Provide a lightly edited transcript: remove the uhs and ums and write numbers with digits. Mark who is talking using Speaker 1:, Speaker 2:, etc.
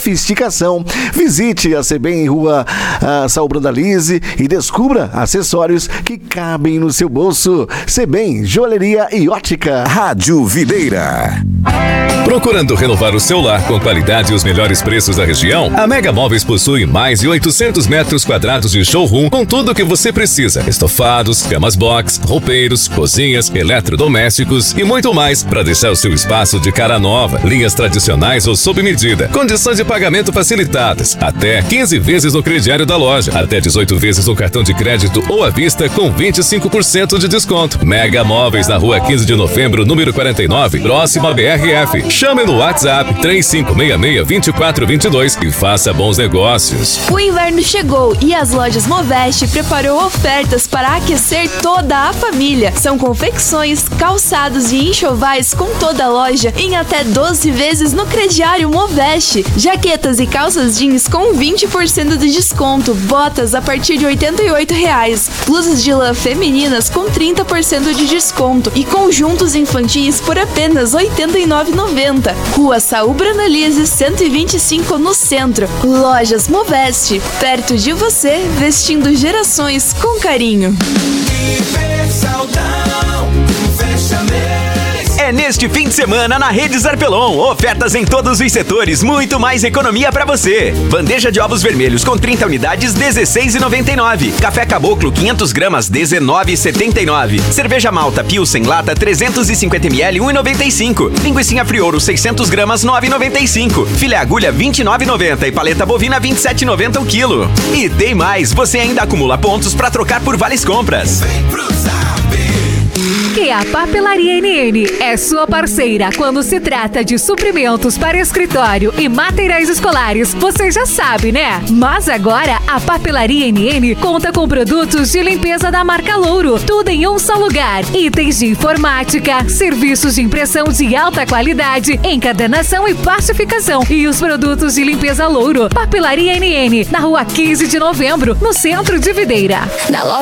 Speaker 1: sofisticação. Visite a Sebem em Rua Saul Brandalize e descubra acessórios que cabem no seu bolso. Sebem, joalheria e ótica.
Speaker 2: Rádio Videira.
Speaker 3: Procurando renovar o seu lar com qualidade e os melhores preços da região? A Mega Móveis possui mais de 800 metros quadrados de showroom com tudo o que você precisa. Estofados, camas box, roupeiros, cozinhas, eletrodomésticos e muito mais para deixar o seu espaço de cara nova. Linhas tradicionais ou sob medida. Condições de pagamento facilitadas. Até 15 vezes no crediário da loja. Até 18 vezes no cartão de crédito ou à vista com 25% de desconto. Mega Móveis na Rua 15 de Novembro, número 49, próximo à BRF. Chame no WhatsApp 3566-2422 e faça bons negócios.
Speaker 4: O inverno chegou e as lojas Moveste preparou ofertas para aquecer toda a família. São confecções, calçados e enxovais com toda a loja em até 12 vezes no crediário Moveste. Jaquetas e calças jeans com 20% de desconto. Botas a partir de R$ 88,00. Blusas de lã femininas com 30% de desconto. E conjuntos infantis por apenas R$ 89,90. Rua Saul Brandalize 125 no centro. Lojas Moveste, perto de você, vestindo gerações com carinho.
Speaker 5: É neste fim de semana na Rede Zarpelon. Ofertas em todos os setores, muito mais economia pra você. Bandeja de ovos vermelhos com 30 unidades, R$16,99. Café Caboclo 500 gramas, R$19,79. Cerveja Malta Pilsen lata 350 ml, R$1,95. Linguiça Friouro 600 gramas, R$9,95. Filé agulha R$29,90 e paleta bovina R$27,90 o quilo. E tem mais, você ainda acumula pontos pra trocar por vales compras. Vem pro Zap.
Speaker 6: Que a Papelaria NN é sua parceira quando se trata de suprimentos para escritório e materiais escolares, você já sabe, né? Mas agora a Papelaria NN conta com produtos de limpeza da marca Louro, tudo em um só lugar. Itens de informática, serviços de impressão de alta qualidade, encadernação e plastificação e os produtos de limpeza Louro. Papelaria NN, na Rua 15 de Novembro, no centro de Videira.